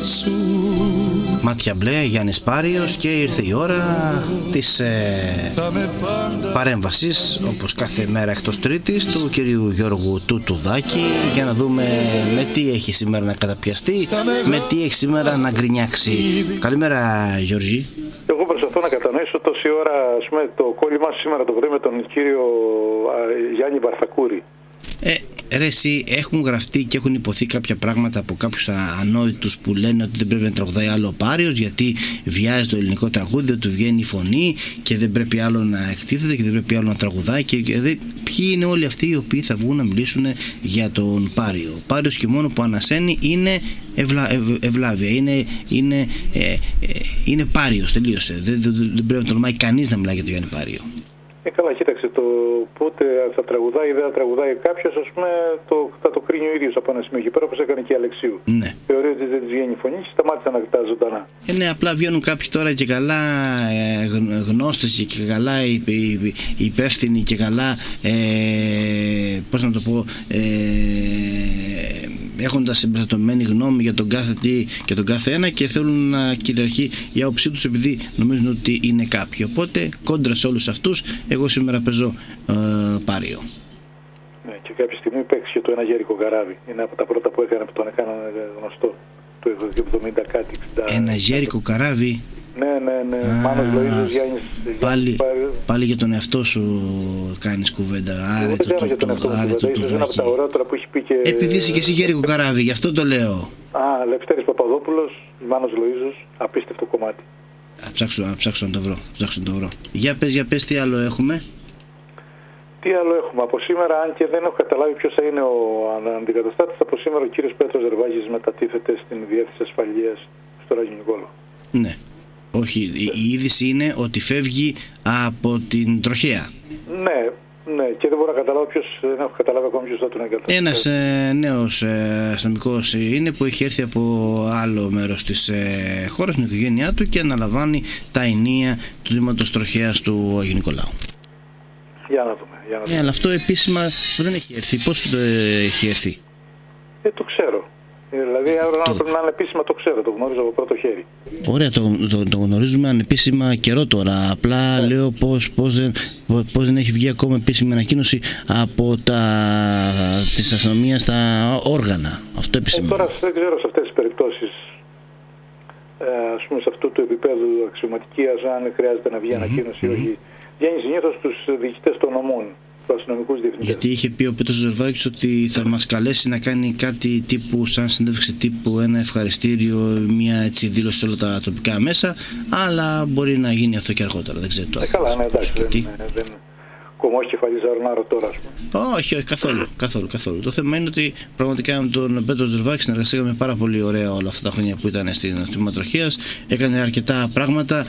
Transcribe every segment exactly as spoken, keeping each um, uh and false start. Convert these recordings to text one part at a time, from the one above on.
σου. Μάτια μπλε, Γιάννης Πάριος, και ήρθε η ώρα της ε, παρέμβασης, όπως κάθε μέρα εκτός Τρίτης, του κυρίου Γιώργου Τουτουδάκη, για να δούμε με τι έχει σήμερα να καταπιαστεί, με τι έχει σήμερα να γκρινιάξει. Καλημέρα, Γιώργη. Εγώ προσπαθώ να κατανοήσω τόση ώρα, ας πούμε, το κόλλημά σου σήμερα το βράδυ με τον κύριο α, Γιάννη Βαρθακούρη. Ε, ρε εσύ, έχουν γραφτεί και έχουν υποθεί κάποια πράγματα από κάποιους ανόητους που λένε ότι δεν πρέπει να τραγουδάει άλλο ο Πάριος, γιατί βιάζει το ελληνικό τραγούδι, ότι του βγαίνει η φωνή και δεν πρέπει άλλο να εκτίθεται και δεν πρέπει άλλο να τραγουδάει. Και, και δε, ποιοι είναι όλοι αυτοί οι οποίοι θα βγουν να μιλήσουν για τον Πάριο? Ο Πάριος και μόνο που ανασένει είναι ευλα, ευ, ευλάβεια, είναι, είναι, ε, ε, είναι Πάριος, τελείωσε. Δεν, δεν, δεν πρέπει να τολμάει κανείς να μιλάει για τον Γιάννη Πάριο. Ε, καλά, κοίταξε, το πότε θα τραγουδάει ή δεν θα τραγουδάει κάποιος, ας πούμε, το, θα το κρίνει ο ίδιος από ένα σημείο εκεί πέρα, όπως έκανε και η Αλεξίου. Ναι. Θεωρεί ότι δεν της βγαίνει η φωνή και σταμάτησε να κοιτάζει ζωντανά. Ε, ναι, απλά βγαίνουν κάποιοι τώρα και καλά ε, γνώστες και καλά υπεύθυνοι και καλά, ε, πώς να το πω, ε, έχοντας εμπεριστατωμένη γνώμη για τον κάθε τι και τον κάθε ένα, και θέλουν να κυριαρχεί η άποψή τους επειδή νομίζουν ότι είναι κάποιοι. Οπότε κόντρα σε όλους αυτούς, εγώ σήμερα παίζω ε, Πάριο. Ναι, και κάποια στιγμή παίξει και το ένα Γέρικο Καράβι. Είναι από τα πρώτα που έκανε, που τον έκαναν γνωστό το εβδομήντα κάτι. εξήντα, ένα Γέρικο Καράβι. Ναι, ναι, ναι. Α, Μάνος Λοΐζος, Γιάννης. Πάλι, πάλι για τον εαυτό σου κάνεις κουβέντα. Άρε το το το. Άρε το το. Είναι από τα ωραίτερα που έχει πει και. Επειδή είσαι και εσύ Γέρικο Καράβι, γι' αυτό το λέω. Α, Λευτέρης Παπαδόπουλος, Μάνος Λοΐζος, απίστευτο κομμάτι. Α, ψάξω, α, ψάξω να το βρω. Ψάξω να το βρω. Για πες, για πες, τι άλλο έχουμε. Τι άλλο έχουμε από σήμερα, αν και δεν έχω καταλάβει ποιος θα είναι ο αντικαταστάτης, από σήμερα ο κύριος Πέτρος Ζερβάγης μετατίθεται στην Διεύθυνση Ασφαλείας στο Ράγιο Νικόλαο. Ναι. Όχι, η, η είδηση είναι ότι φεύγει από την τροχέα. Ναι, ναι, και δεν μπορώ να καταλάβω ποιος, δεν έχω καταλάβει ακόμα ποιος θα τον εγκαταστήσει. Ένας ε, νέος ε, αστυνομικός είναι που έχει έρθει από άλλο μέρος της ε, χώρας με την οικογένειά του και αναλαμβάνει τα ενία του Δήματος Τροχέας του Αγίου Νικολάου. Για να δούμε. Για να δούμε. Ναι, αλλά αυτό επίσημα δεν έχει έρθει. Πώς το έχει έρθει? Ε, το ξέρω. Δηλαδή, αν το... πρέπει να είναι επίσημα, το ξέρω, το γνωρίζω από πρώτο χέρι. Ωραία, το, το, το γνωρίζουμε ανεπίσημα καιρό τώρα. Απλά ναι. λέω πώς, πώς, δεν, πώς δεν έχει βγει ακόμα επίσημη ανακοίνωση από τα της αστυνομίας στα όργανα. Αυτό επίσημα. Ε, τώρα δεν ξέρω σε αυτές τις περιπτώσεις, ε, ας πούμε, σε αυτού του επίπεδου αξιωματικίας, αν χρειάζεται να βγει mm-hmm. ανακοίνωση ή mm-hmm. όχι. Βγαίνει συνήθως στους διοικητές των νομών. Γιατί είχε πει ο Πέτρος Ζερβάκης ότι θα μας καλέσει να κάνει κάτι τύπου, σαν συνέντευξη τύπου, ένα ευχαριστήριο, μια έτσι δήλωση σε όλα τα τοπικά μέσα, αλλά μπορεί να γίνει αυτό και αργότερα, δεν ξέρω τώρα. Ε, καλά, ναι, εντάξει, δεν, δεν κομμός κεφαλής Αρνάρο τώρα, ας πούμε. Όχι, όχι, καθόλου, καθόλου, καθόλου. Το θέμα είναι ότι πραγματικά με τον Πέτρο Ζερβάκη συνεργαστήκαμε πάρα πολύ ωραία όλα αυτά τα χρόνια που ήταν στην Αστυνομία Τροχέας. Έκανε αρκετά πράγματα,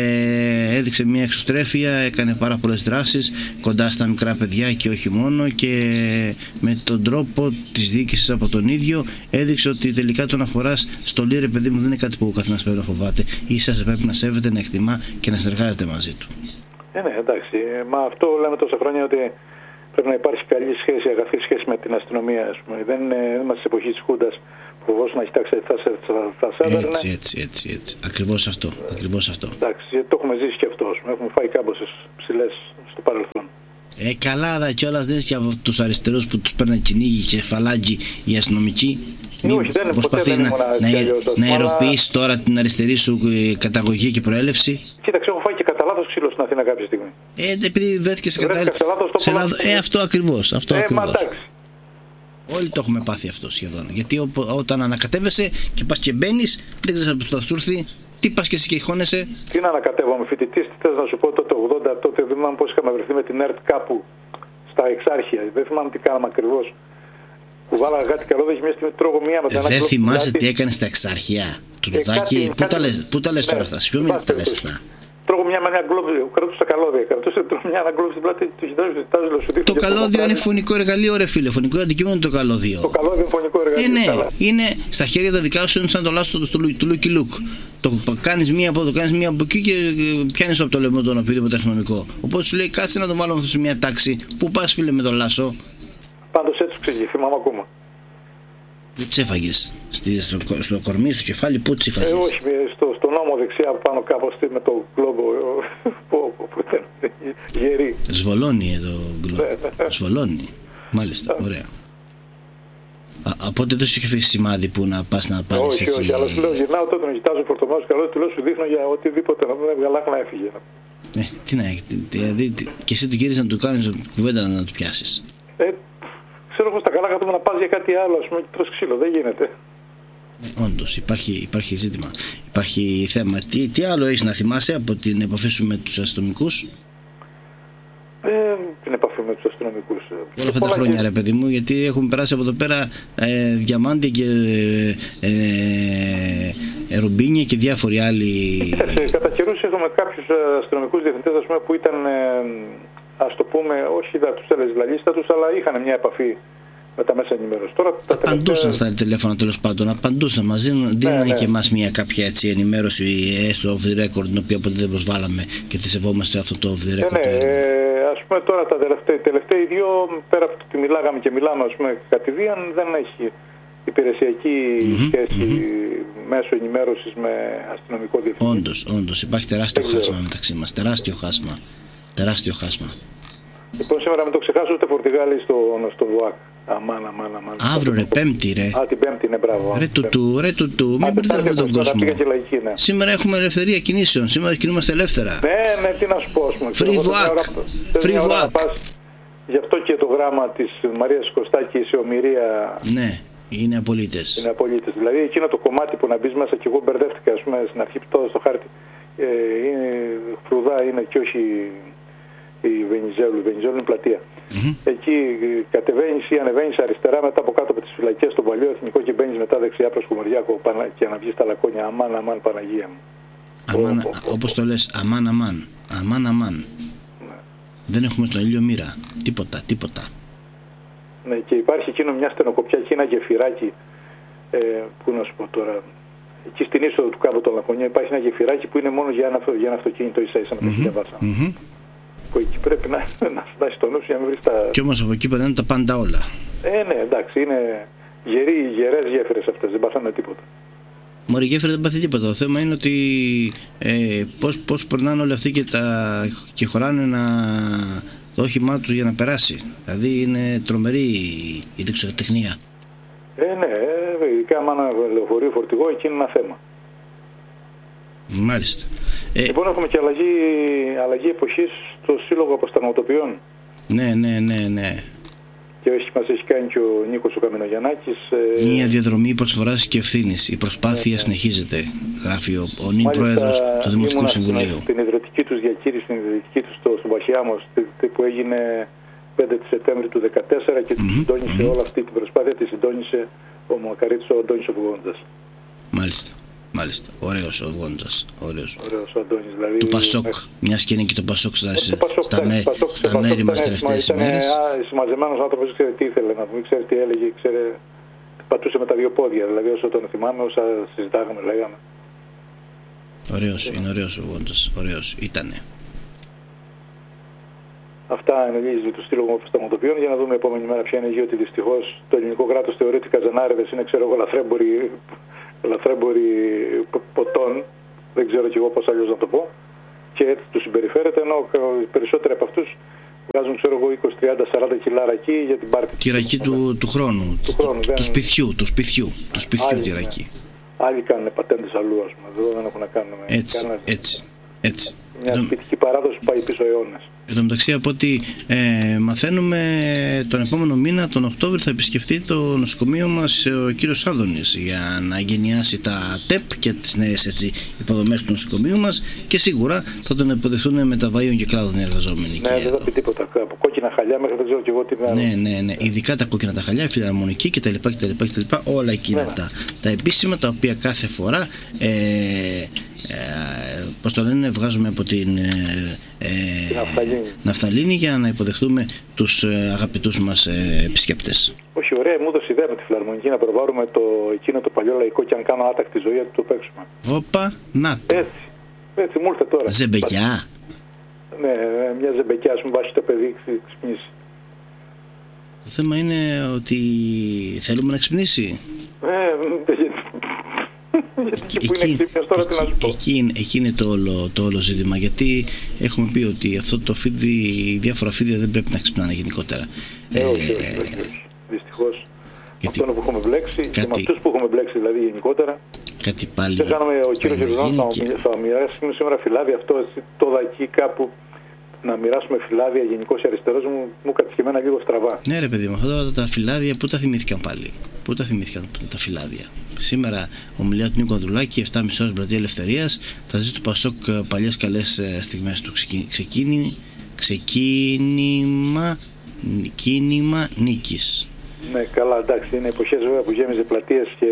ε, έδειξε μια εξωστρέφεια, έκανε πάρα πολλές δράσεις κοντά στα μικρά παιδιά και όχι μόνο, και με τον τρόπο της διοίκησης από τον ίδιο έδειξε ότι τελικά το να φοράς στολή, ρε παιδί μου, δεν είναι κάτι που ο καθένας πρέπει να φοβάται. Ίσως πρέπει να σέβεται, να εκτιμά και να συνεργάζεται μαζί του. Ε, ναι, εντάξει. Μα αυτό λέμε τόσα χρόνια, ότι πρέπει να υπάρχει καλή σχέση, αγαθή σχέση με την αστυνομία. Ας πούμε. Δεν είμαστε σε εποχή της Χούντας που φοβόσουν να κοιτάξει θα, θα σέβερνε. Έτσι, έτσι, έτσι, έτσι. Ακριβώς αυτό. Ακριβώς αυτό. Εντάξει, το έχουμε ζήσει και αυτό. Έχουμε φάει κάμποσες ψηλές στο παρελθόν. Ε, καλά, δα κιόλας δεν και από τους αριστερούς που τους παίρνουν κυνήγι και φαλάγγι οι αστυνομικοί. Μην όχι, δεν προσπαθείς να, να, να ιεροποιήσεις αλλά... τώρα την αριστερή σου καταγωγή και προέλευση. Κοίταξε, έχω φάει και κατά λάθος ξύλο στην Αθήνα κάποια στιγμή. Ε, επειδή βρέθηκε σε κατάλληλο. Ε, αυτό ακριβώς. Αυτό ε, ακριβώς. Μα, όλοι το έχουμε πάθει αυτό σχεδόν. Γιατί ό, όταν ανακατεύεσαι και πας και μπαίνεις, δεν ξέρεις από το θα σου έρθει, τι πας και εσύ και χώνεσαι. Τι να ανακατεύομαι, φοιτητής, τι θες να σου πω, τότε ογδόντα, τότε δεν θυμάμαι πώς είχαμε βρεθεί με την ΕΡΤ κάπου στα Εξάρχεια. Δεν θυμάμαι τι κάναμε ακριβώς. Που βάλαγα κάτι καλό, δεν έχει μια στιγμή τρώγω μία μετά. Δεν θυμάσαι τι έκανε στα Εξάρχεια. Του Λουδάκη, πού τα λες τώρα αυτά, σε ποιο μήνα τα λες αυτά? Τρώγω μια με ένα γκλόβι, κρατούσε τα καλώδια. Κρατούσε μια ένα γκλόβι στην πλάτη, του κοιτάζει, το καλώδιο είναι φωνικό εργαλείο, ρε φίλε. Φωνικό αντικείμενο το καλώδιο. Το καλώδιο είναι φωνικό εργαλείο. Ε, ναι, είναι στα χέρια τα δικά σου, είναι σαν το λάστο του Λούκι Λουκ. Το κάνεις μία από εδώ, το κάνεις μία από εκεί και πιάνεις από το λαιμό τον οποιοδήποτε αστυνομικό. Οπότε σου λέει κάτσε να τον βάλω αυτό σε μια τάξη. Πού πας, φίλε, με τον λάσο? Πάντως έτσι ξεκινήσει, θυμάμαι ακόμα. Πού τσέφαγες? Στο, στο κορμί, στο κεφάλι, πού τσέφαγες? Ε, όχι, στο, στον ώμο δεξιά πάνω κάπως με το γκλόμπο που, που ήταν γερή. Σβολώνει το γκλόμπο. Σβολώνει. Μάλιστα, ωραία. Α, οπότε δεν σου είχε φύγει σημάδι που να πας να πάρεις όχι, εσύ... όχι, αλλά σου λέω γυρνάω τότε να κοιτάζω φορτωμάς καλό, του λέω σου δείχνω για οτιδήποτε να μην βγαλάχ να έφυγε. Ε, τι να έχει, δηλαδή και εσύ του γύρισες να του κάνεις κουβέντα να του πιάσεις. Ε, ξέρω εγώ στα καλά κάτω να πας για κάτι άλλο, ας πούμε, και τρως ξύλο, δεν γίνεται. Ε, όντως, υπάρχει, υπάρχει ζήτημα, υπάρχει θέμα. Τι, τι άλλο έχεις να θυμάσαι από την επαφή σου με τους αστυνομικούς? Ε, την επαφή με τους αστυνομικούς. Όλα αυτά τα χρόνια, ρε παιδί μου, γιατί έχουν περάσει από εδώ πέρα ε, διαμάντι και ε, ε, ρομπίνια και διάφοροι άλλοι. Ε, κατά καιρούς είχαμε κάποιους αστυνομικούς διευθυντές, ας πούμε, που ήταν, ε, ας το πούμε, όχι θα τους έλεγες λαλίστατους, αλλά είχαν μια επαφή με τα μέσα ενημέρωση. Τώρα, τα απαντούσαν τελευταία... στα τηλέφωνα, τέλος πάντων, απαντούσαν μας, δίνανε ναι, ναι. και εμάς μια κάποια έτσι, ενημέρωση, έστω off the record, την οποία ποτέ δεν προσβάλαμε και θυσευόμαστε αυτό το off the record. Ναι, ναι. Ε, ας πούμε τώρα τα τελευταία, τελευταία δύο, πέρα από το ότι μιλάγαμε και μιλάμε, ας πούμε, κατηδίαν, δεν έχει υπηρεσιακή mm-hmm, σχέση mm-hmm. μέσω ενημέρωσης με αστυνομικό διευθυντή. Όντως, όντως, υπάρχει τεράστιο χάσμα μεταξύ μας, τεράστιο χάσμα, τεράστιο χάσμα. Λοιπόν, σήμερα μην το ξεχάσω ούτε Φορτιγάλη στο, στο ΒΟΑΚ. Αμάν, αμάν, αμάν. Αύριο ρε, Πέμπτη ρε. Α, την Πέμπτη είναι, μπράβο. Ρε τουτού, ρε τουτού, μην μπερδεύουμε τον κόσμο. Λαϊκή, ναι. Σήμερα έχουμε ελευθερία κινήσεων, σήμερα κινούμαστε ελεύθερα. Ναι, ναι, τι να σου πω, ας πούμε. Free ΒΟΑΚ, free ΒΟΑΚ. Γι' αυτό και το γράμμα της Μαρίας Κωστάκη σε ομηρία. Ναι, είναι απολύτες. Είναι απολύτες. Δηλαδή εκείνο το κομμάτι που να μπεις μέσα και εγώ μπερδεύτηκα, ας πούμε, στην αρχή που το στο χάρτη. Ε, είναι, φρουδά είναι και όχι η Βενιζέλου, η Βενιζέλου είναι πλατεία. Mm-hmm. Εκεί κατεβαίνεις ή ανεβαίνεις αριστερά μετά από κάτω από τις φυλακές στο παλιό εθνικό και μπαίνεις μετά δεξιά προς Κουμουριάκο και να βγεις στα Λακώνια. Αμάν, αμάν, Παναγία μου. Αμάν, ο, ο, ο, όπως το λες, αμάν, αμάν. Αμάν, αμάν. Ναι. Δεν έχουμε στον ήλιο μοίρα. Τίποτα, τίποτα. Ναι, και υπάρχει εκείνο μια στενοκοπιά και ένα γεφυράκι. Ε, πού να σου πω τώρα. Εκεί στην είσοδο του κάμπου των Λακωνιών υπάρχει ένα γεφυράκι που είναι μόνο για ένα, για ένα αυτοκίνητο ίσα-ίσα με το διαβάσαμε. Mm-hmm. Που εκεί πρέπει να, να φτάσει στο νου για να μην βρεις τα... Κι όμως από εκεί περνάνε τα πάντα όλα. Ε, ναι, εντάξει, είναι γεροί, γερές γέφυρες αυτές, δεν παθάνε τίποτα. Μωρή γέφυρα δεν πάθει τίποτα. Το θέμα είναι ότι ε, πώς, πώς περνάνε όλοι αυτοί και, τα, και χωράνε ένα, το όχημά τους για να περάσει. Δηλαδή είναι τρομερή η δεξιοτεχνία. Ε, ναι, ειδικά άμα ένα λεωφορείο φορτηγό, εκεί είναι ένα θέμα. Μάλιστα. Ε, λοιπόν, έχουμε και αλλαγή, αλλαγή εποχής στο Σύλλογο Αποσταγματοποιών. Ναι, ναι, ναι, ναι. Και όχι, μας έχει κάνει και ο Νίκος ο Καμενογιαννάκης. Ε... Μια διαδρομή προσφοράς και ευθύνης. Η προσπάθεια ναι, ναι. συνεχίζεται, γράφει ο, ο νυν πρόεδρος του Δημοτικού Συμβουλίου. Στην ιδρυτική τους διακήρυξη, στην ιδρυτική τους στο, στο Παχιάμος, που έγινε πέντε Σεπτέμβρη του δύο χιλιάδες δεκατέσσερα και mm-hmm, συντόνισε mm-hmm. όλη αυτή την προσπάθεια, τη συντόνισε ο Μακαρίτης ο Αντώνης ο Βουόντζας. Μάλιστα. Μάλιστα. Ωραίος ο Βόντζας. Ωραίος. Ωραίος ο Αντώνης, δηλαδή. Του Πασόκ. Μέχρι... Μιας και είναι και το Πασόκ στα, το Πασόκ, στα, μέ... Πασόκ, στα Πασόκ, μέρη μας τελευταίες ημέρες. Ήταν συμμαζεμένος άνθρωπος, ξέρει τι ήθελε να πούμε, ξέρει τι έλεγε, ξέρει... πατούσε με τα δύο πόδια, δηλαδή όσο τον θυμάμαι, όσα συζητάγαμε, λέγαμε. Ωραίος, είναι ωραίος ο Βόντζας. Ωραίος. Ήτανε. Αυτά ενεργίζει του Σύλλογου Αποσταγματοποιών για να δούμε επόμενη μέρα ποια είναι η γη, ότι δυστυχώς το ελληνικό κράτος θεωρείται καζανάριδες, είναι ξέρω εγώ λαθρέμποροι. λαθρέμποροι ποτών, δεν ξέρω κι εγώ πώς αλλιώς να το πω, και έτσι τους συμπεριφέρεται, ενώ οι περισσότεροι από αυτούς βγάζουν ξέρω εγώ είκοσι, τριάντα, σαράντα κιλά ρακί για την πάρτι. Και ρακί του, του χρόνου, του, χρόνου, του, δεν... του σπιτιού, του σπιτιού, του σπιτιού τη ρακί. Άλλοι κάνουν πατέντες αλλού, ας πούμε, εδώ δεν έχουν να κάνουν με έτσι, κάνουν... έτσι, έτσι. Μια σπιτική παράδοση που πάει πίσω αιώνες. Εν τω μεταξύ, από ό,τι ε, μαθαίνουμε, τον επόμενο μήνα, τον Οκτώβριο, θα επισκεφτεί το νοσοκομείο μας ο κύριος Άδωνης για να γενιάσει τα ΤΕΠ και τις νέες έτσι, υποδομές του νοσοκομείου μας και σίγουρα θα τον υποδεχθούν με τα βαΐων και κλάδων οι εργαζόμενοι. Ναι, δεν θα πει τίποτα. Από κόκκινα χαλιά μέχρι δεν ξέρω και εγώ τι να... Ναι, ναι, ναι. Ειδικά τα κόκκινα τα χαλιά, η φιλαρμονική κτλ. Όλα εκείνα ναι. τα, τα επίσημα τα οποία κάθε φορά. Ε, ε, πώς το λένε, βγάζουμε από την ε, ε, ναφθαλίνη. ναφθαλίνη για να υποδεχτούμε τους ε, αγαπητούς μας ε, επισκέπτες. Όχι, ωραία, μου έδωσε ιδέα με τη φιλαρμονική να προβάρουμε το, εκείνο το παλιό λαϊκό και αν κάνω άτακτη ζωή να το παίξουμε. Όπα, να το. Έτσι, έτσι μου ήρθε τώρα. Ζεμπεκιά. Ναι, μια ζεμπεκιά, ας πούμε, βάσει το παιδί ξυπνήσει. Το θέμα είναι ότι θέλουμε να ξυπνήσει. Ε, εκεί, που είναι ξύπνιος τώρα, τι να σου πω. Εκεί, εκεί είναι το όλο, το όλο ζήτημα, γιατί έχουμε πει ότι αυτό το φίδι, διάφορα φίδια δεν πρέπει να ξυπνάνε γενικότερα. Ε, ε, όχι, όχι, όχι, όχι. Δυστυχώς. Γιατί... αυτόν που έχουμε μπλέξει κάτι... και με αυτούς που έχουμε μπλέξει δηλαδή γενικότερα. Κάτι πάλι. Και κάνουμε, ο κύριος Γερουδάνος θα, και... θα μοιράσουμε σήμερα φυλάδια. Αυτό το δακί κάπου να μοιράσουμε φυλάδια γενικώς αριστερός μου, μου κατησχεμένα λίγο στραβά. Ναι, ρε παιδί μου, αυτά τα φυλάδια πού τα θυμήθηκαν πάλι. Πού τα θυμήθηκαν τα φυλάδια. Σήμερα ομιλία του Νίκου Ανδρουλάκη, επτά και μισή ώρες Πλατεία Ελευθερίας. Θα ζήσει το Πασόκ παλιές καλές στιγμές του. Ξεκίνη, ξεκίνημα, κίνημα νίκης. Ναι, καλά, εντάξει, είναι εποχές βέβαια που γέμιζε πλατείες και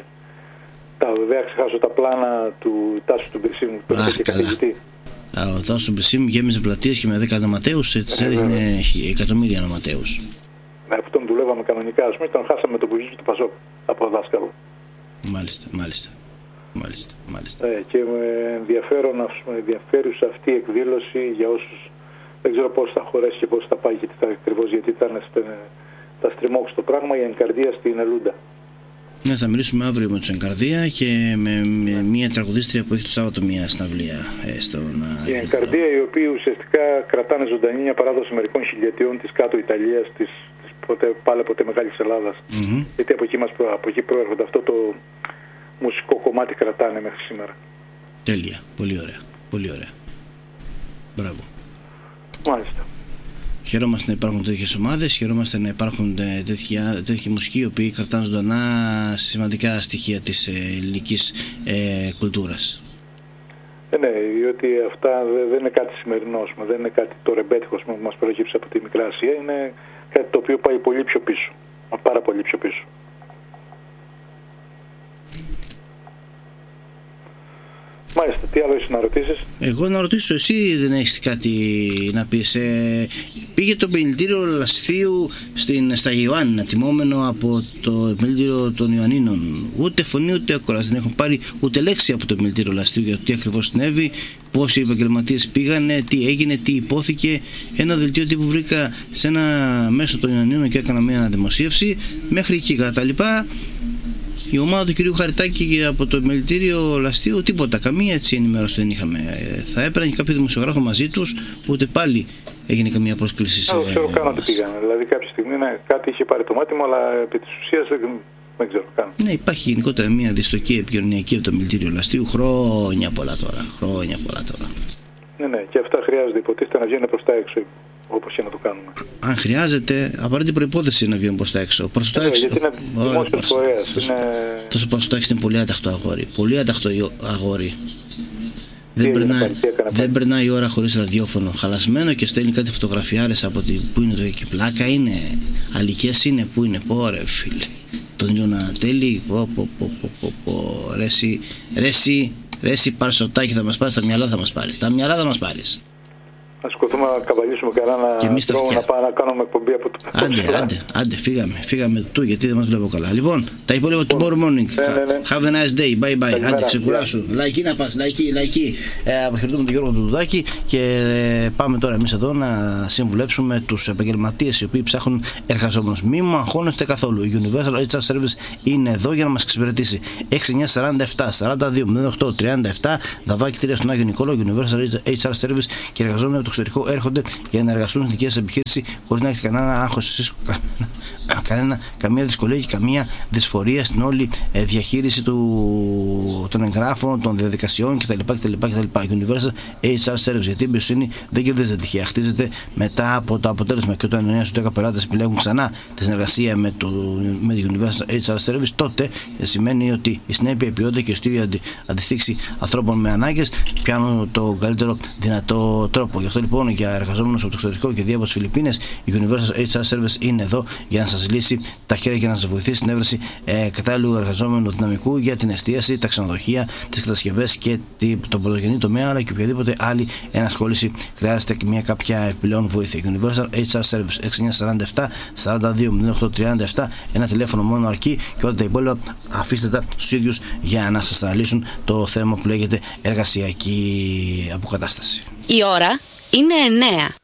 τα βέβαια ξεχάσω τα πλάνα του Τάσου του Μπερσίμου που είχε καθηγητή. Ο Τάσος του Μπερσίμου γέμιζε πλατείες και με δέκα νοματέους, της έδινε εκατομμύρια νοματέους. Ναι, αυτόν δουλεύαμε κανονικά, ας πούμε, τον χάσαμε το πουζίκι του Πασόκ από δάσκαλο. Μάλιστα, μάλιστα. Μάλιστα, μάλιστα. Ε, και με ενδιαφέρον, ενδιαφέρουσα αυτή η εκδήλωση για όσους δεν ξέρω πώς θα χωρέσει και πώς θα πάει και τι θα ακριβώς, γιατί ήταν τα στριμώξει το πράγμα, η Ενκαρδία στην Ελούντα. Ναι, θα μιλήσουμε αύριο με τους Ενκαρδία και με, με μια τραγουδίστρια που έχει το Σάββατο μια συναυλία ε, στον... Η Ενκαρδία, οι οποίοι ουσιαστικά κρατάνε ζωντανή μια παράδοση μερικών χιλιετιών της κάτω Ιταλίας, της, της ποτέ, πάλι ποτέ Μεγάλης Ελλάδας. Mm-hmm. Γιατί από εκεί, μας, από εκεί προέρχονται, αυτό το μουσικό κομμάτι κρατάνε μέχρι σήμερα. Τέλεια, πολύ ωραία, πολύ ωραία. Μπράβο. Μάλιστα. Χαιρόμαστε να υπάρχουν τέτοιες ομάδες, χαιρόμαστε να υπάρχουν τέτοια, τέτοιοι μουσικοί οι οποίοι κρατάνε ζωντανά σημαντικά στοιχεία της ελληνικής ε, κουλτούρας. Ε, ναι, διότι αυτά δεν είναι κάτι σημερινό, δεν είναι κάτι το ρεμπέτικο που μας προέκυψε από τη Μικρά Ασία, είναι κάτι το οποίο πάει πολύ πιο πίσω, πάρα πολύ πιο πίσω. Μάλιστα, τι άλλο έχεις να ρωτήσεις? Εγώ να ρωτήσω, εσύ δεν έχεις κάτι να πεις? Ε, πήγε το επιμελητήριο Λασθείου στην, στα Ιωάννινα, τιμόμενο από το επιμελητήριο των Ιωαννίνων. Ούτε φωνή ούτε ακόρας δεν έχουν πάρει ούτε λέξη από το επιμελητήριο Λασθείου για το τι ακριβώς συνέβη, πόσοι επαγγελματίες πήγανε, τι έγινε, τι υπόθηκε. Ένα δελτίο τύπου βρήκα σε ένα μέσο των Ιωαννίνων και έκανα μια αναδημοσίευση. Μέχρι εκεί κατά τα λοιπά. Η ομάδα του κυρίου Χαριτάκη από το επιμελητήριο Λασθείου, τίποτα, καμία έτσι ενημέρωση δεν είχαμε. Θα έπαιρνε και κάποιο δημοσιογράφο μαζί τους, ούτε πάλι έγινε καμία πρόσκληση. Δεν ξέρω καν ότι πήγανε. Δηλαδή, κάποια στιγμή ναι, κάτι είχε πάρει το μάτι μου, αλλά επί της ουσίας δεν, δεν ξέρω καν. Ναι, υπάρχει γενικότερα μια δυστοκία επικοινωνιακή από το επιμελητήριο Λασθείου χρόνια πολλά τώρα. Χρόνια πολλά τώρα. Ναι, ναι, και αυτά χρειάζεται υποτίθεται να βγαίνουν προς τα έξω. Όπως και να το κάνουμε. Αν χρειάζεται, απαραίτητη προϋπόθεση να βγαίνουν προς τα έξω. Προς τα έξω. Γιατί είναι δημόσιος φορέας. Είναι... Τόσο προς τα έξω είναι πολύ άταχτο αγόρι. Πολύ άταχτο αγόρι. Δεν περνάει, δεν περνάει η ώρα χωρίς ραδιόφωνο. Χαλασμένο και στέλνει κάτι φωτογραφιάρες από την. Πού είναι το εκεί, πλάκα είναι. Αλικές είναι, πού είναι, πόρε φίλε. Τον Ιωνατέλη, πω πω πω πω πω πω. Ρέσι, ρέσι, ρέσι παρσοτάκι θα μας πάρεις, τα μυαλά θα μας πάρεις. Τα μυαλά θα μας πάρεις. Να σκοτούμε να καβαλήσουμε κανένα τρόπο να πάμε να κάνουμε εκπομπή από το Άντε, άντε, άντε, άντε, φύγαμε, φύγαμε του γιατί δεν μας βλέπω καλά. Λοιπόν, τα υπόλοιπα του Tomorrow Morning. Ναι, ναι, ναι. Have a nice day, bye bye. Άντε, ξεκουράσου. Λαϊκή να πας, λαϊκή, λαϊκή. Ε, αποχαιρετούμε τον Γιώργο Δουδάκη και ε, πάμε τώρα εμείς εδώ να συμβουλέψουμε τους επαγγελματίες οι οποίοι ψάχνουν εργαζόμενους. Μην μου αγχώνεστε καθόλου. Η Universal έιτς αρ Service είναι εδώ για να μας εξυπηρετήσει. έξι εννιά σαράντα επτά σαράντα δύο μηδέν οκτώ τριάντα επτά Δαβάκι τρία στον Άγιο Νικόλαο. Universal έιτς αρ Service και εργαζόμενοι από το εξωτερικό έρχονται για να εργαστούν στην δική σας επιχείρηση χωρίς να έχετε κανένα άγχος εσείς, κανένα, κανένα, καμία δυσκολία και καμία δυσφορία στην όλη ε, διαχείριση του, των εγγράφων, των διαδικασιών κτλ. κτλ, κτλ. Universal έιτς αρ Service, γιατί η εμπιστοσύνη δεν κερδίζεται τυχαία. Χτίζεται μετά από το αποτέλεσμα και όταν εννιά στους δέκα πελάτες επιλέγουν ξανά τη συνεργασία με το με τη Universal έιτς αρ Service, τότε σημαίνει ότι η συνέπεια, η ποιότητα και η στήρια αντι, αντιστοίξη ανθρώπων με ανάγκες πιάνουν το καλύτερο δυνατό τρόπο. Γι' αυτό λοιπόν για εργαζόμενους από το εξωτερικό και δύο από τις Φιλιππίνες, η Universal έιτς αρ Service είναι εδώ για να σας λύσει τα χέρια και να σας βοηθήσει στην έβρεση ε, κατάλληλου εργαζόμενου δυναμικού για την εστίαση, τα ξενοδοχεία, τις κατασκευές και τον πρωτογενή τομέα, αλλά και οποιαδήποτε άλλη ενασχόληση χρειάζεται μια κάποια επιπλέον βοήθεια. Universal έιτς αρ Service έξι εννιά σαράντα επτά σαράντα δύο μηδέν οκτώ τριάντα επτά Ένα τηλέφωνο μόνο αρκεί και όλα τα υπόλοιπα αφήστε τα στους ίδιους για να σας αναλύσουν το θέμα που λέγεται εργασιακή αποκατάσταση. Η ώρα είναι εννέα.